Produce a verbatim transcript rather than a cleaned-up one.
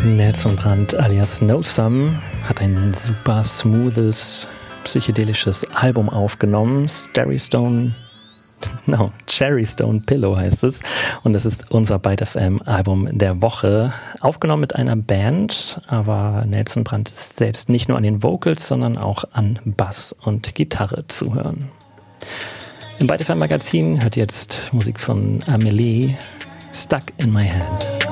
Nelson Brandt alias No Sum hat ein super smoothes, psychedelisches Album aufgenommen. Starry Stone, no, Cherry Stone Pillow heißt es. Und das ist unser Byte F M Album der Woche. Aufgenommen mit einer Band, aber Nelson Brandt ist selbst nicht nur an den Vocals, sondern auch an Bass und Gitarre zu hören. Im Byte F M Magazin hört ihr jetzt Musik von Amelie, Stuck in My Head.